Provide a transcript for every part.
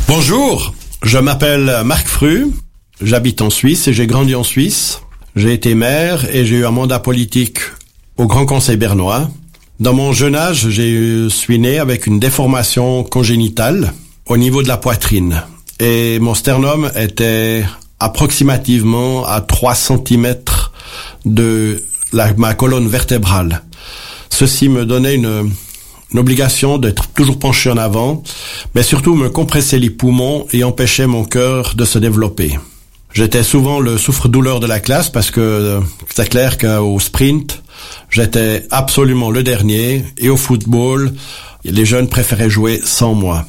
Bonjour, je m'appelle Marc Fru, j'habite en Suisse et j'ai grandi en Suisse. J'ai été maire et j'ai eu un mandat politique au Grand Conseil bernois. Dans mon jeune âge, je suis né avec une déformation congénitale au niveau de la poitrine. Et mon sternum était approximativement à 3 cm de ma colonne vertébrale. Ceci me donnait une obligation d'être toujours penché en avant, mais surtout me compressait les poumons et empêchait mon cœur de se développer. J'étais souvent le souffre-douleur de la classe parce que c'est clair qu'au sprint, j'étais absolument le dernier et au football, les jeunes préféraient jouer sans moi.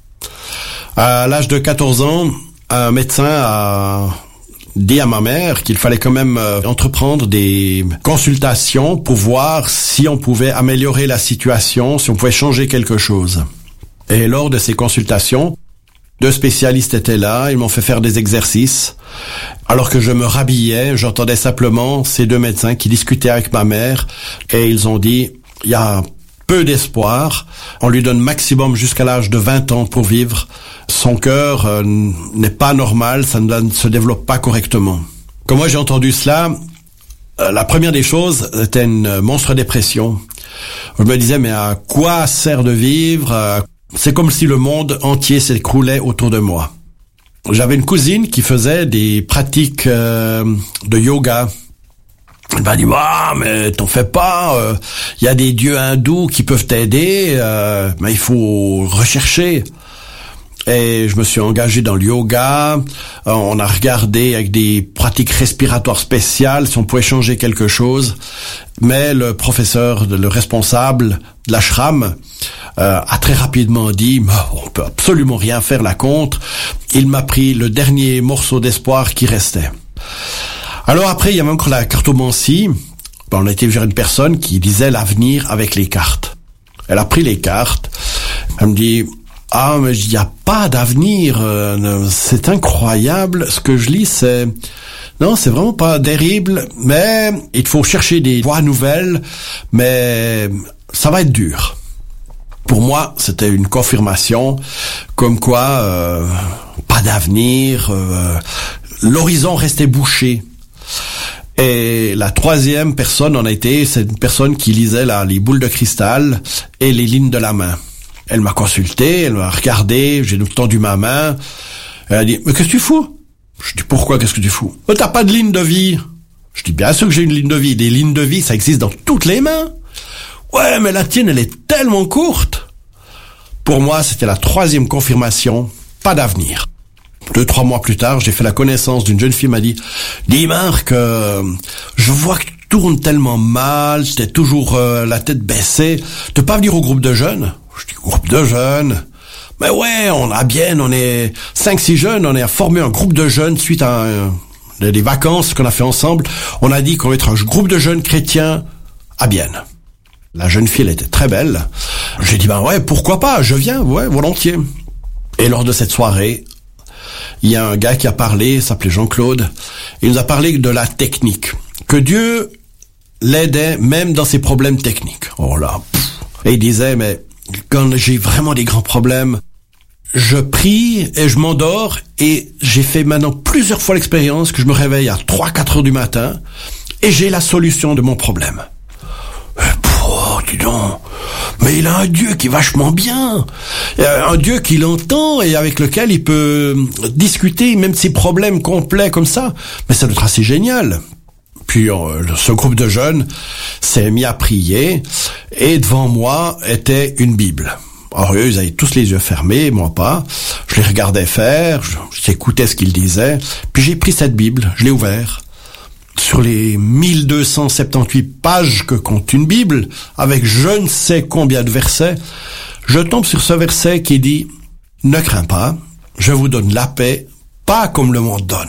À l'âge de 14 ans, un médecin a dit à ma mère qu'il fallait quand même entreprendre des consultations pour voir si on pouvait améliorer la situation, si on pouvait changer quelque chose. Et lors de ces consultations, 2 spécialistes étaient là, ils m'ont fait faire des exercices. Alors que je me rhabillais, j'entendais simplement ces 2 médecins qui discutaient avec ma mère et ils ont dit, il y a peu d'espoir, on lui donne maximum jusqu'à l'âge de 20 ans pour vivre. Son cœur n'est pas normal, ça ne se développe pas correctement. Quand moi j'ai entendu cela, la première des choses était une monstre dépression. Je me disais, mais à quoi sert de vivre ? C'est comme si le monde entier s'écroulait autour de moi. J'avais une cousine qui faisait des pratiques de yoga. Elle m'a dit, mais t'en fais pas, y a des dieux hindous qui peuvent t'aider, mais il faut rechercher. Et je me suis engagé dans le yoga, on a regardé avec des pratiques respiratoires spéciales si on pouvait changer quelque chose, mais le professeur, le responsable de l'ashram, a très rapidement dit, on peut absolument rien faire là contre. Il m'a pris le dernier morceau d'espoir qui restait. Alors après, il y avait encore la cartomancie. On a été vers une personne qui disait l'avenir avec les cartes. Elle a pris les cartes. Elle me dit, mais il n'y a pas d'avenir. C'est incroyable. Ce que je lis, c'est vraiment pas terrible. Mais il faut chercher des voies nouvelles. Mais ça va être dur. Pour moi, c'était une confirmation comme quoi pas d'avenir. L'horizon restait bouché. Et la 3e personne c'est une personne qui lisait les boules de cristal et les lignes de la main. Elle m'a consulté, elle m'a regardé, j'ai tendu ma main. Elle a dit, mais qu'est-ce que tu fous? Je dis, pourquoi qu'est-ce que tu fous? T'as pas de ligne de vie. Je dis, bien sûr que j'ai une ligne de vie. Des lignes de vie, ça existe dans toutes les mains. Ouais, mais la tienne, elle est tellement courte. Pour moi, c'était la 3e confirmation, pas d'avenir. 2-3 mois plus tard, j'ai fait la connaissance d'une jeune fille qui m'a dit, dis Marc, je vois que tu tournes tellement mal, j'étais toujours la tête baissée, tu peux pas venir au groupe de jeunes? Je dis, groupe de jeunes? Mais ouais, on est 5-6 jeunes, on a formé un groupe de jeunes suite à des vacances qu'on a fait ensemble. On a dit qu'on va être un groupe de jeunes chrétiens à Bienne. La jeune fille, elle était très belle. J'ai dit, ouais, pourquoi pas, je viens, ouais, volontiers. Et lors de cette soirée, il y a un gars qui a parlé, il s'appelait Jean-Claude, il nous a parlé de la technique, que Dieu l'aidait même dans ses problèmes techniques. Oh là, et il disait, mais quand j'ai vraiment des grands problèmes, je prie et je m'endors et j'ai fait maintenant plusieurs fois l'expérience que je me réveille à 3-4 heures du matin et j'ai la solution de mon problème. Dis donc, mais il a un Dieu qui est vachement bien, un Dieu qui l'entend et avec lequel il peut discuter même de ses problèmes complets comme ça, mais ça doit être assez génial. Puis ce groupe de jeunes s'est mis à prier et devant moi était une Bible. Alors eux, ils avaient tous les yeux fermés, moi pas. Je les regardais faire, j'écoutais ce qu'ils disaient, puis j'ai pris cette Bible, je l'ai ouverte. Sur les 1278 pages que compte une Bible, avec je ne sais combien de versets, je tombe sur ce verset qui dit « Ne crains pas, je vous donne la paix, pas comme le monde donne. »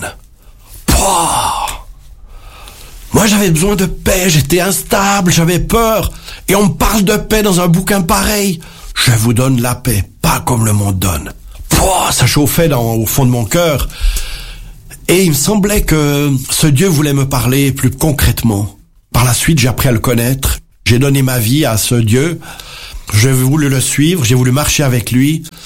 Moi j'avais besoin de paix, j'étais instable, j'avais peur, et on me parle de paix dans un bouquin pareil. Je vous donne la paix, pas comme le monde donne. Ça chauffait au fond de mon cœur. Et il me semblait que ce Dieu voulait me parler plus concrètement. Par la suite, j'ai appris à le connaître. J'ai donné ma vie à ce Dieu. J'ai voulu le suivre, j'ai voulu marcher avec lui.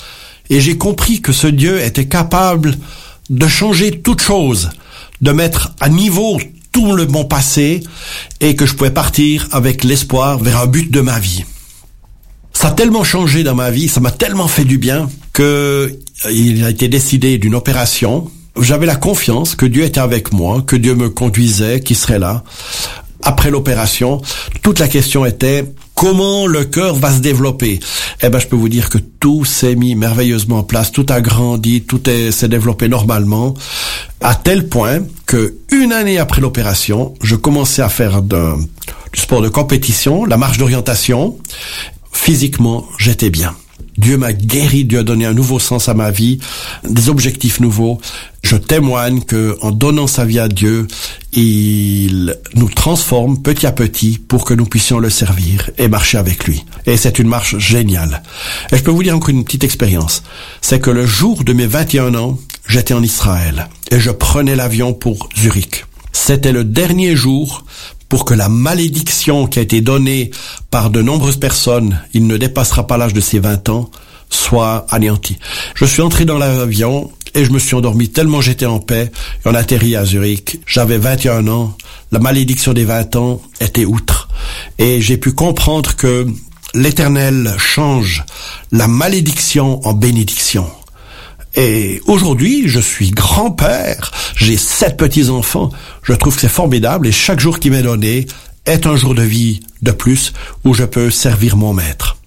Et j'ai compris que ce Dieu était capable de changer toute chose, de mettre à niveau tout le bon passé et que je pouvais partir avec l'espoir vers un but de ma vie. Ça a tellement changé dans ma vie, ça m'a tellement fait du bien que il a été décidé d'une opération. J'avais la confiance que Dieu était avec moi, que Dieu me conduisait, qu'il serait là. Après l'opération, toute la question était comment le cœur va se développer. Eh ben, je peux vous dire que tout s'est mis merveilleusement en place, tout a grandi, s'est développé normalement, à tel point que une année après l'opération, je commençais à faire du sport de compétition, la marche d'orientation. Physiquement, j'étais bien. Dieu m'a guéri, Dieu a donné un nouveau sens à ma vie, des objectifs nouveaux. Je témoigne que en donnant sa vie à Dieu, il nous transforme petit à petit pour que nous puissions le servir et marcher avec lui. Et c'est une marche géniale. Et je peux vous dire encore une petite expérience. C'est que le jour de mes 21 ans, j'étais en Israël et je prenais l'avion pour Zurich. C'était le dernier jour pour que la malédiction qui a été donnée par de nombreuses personnes, il ne dépassera pas l'âge de ses 20 ans, soit anéantie. Je suis entré dans l'avion et je me suis endormi tellement j'étais en paix. Et on a atterri à Zurich. J'avais 21 ans. La malédiction des 20 ans était outre. Et j'ai pu comprendre que l'Éternel change la malédiction en bénédiction. Et aujourd'hui, je suis grand-père, j'ai 7 petits-enfants. Je trouve que c'est formidable et chaque jour qui m'est donné est un jour de vie de plus où je peux servir mon maître.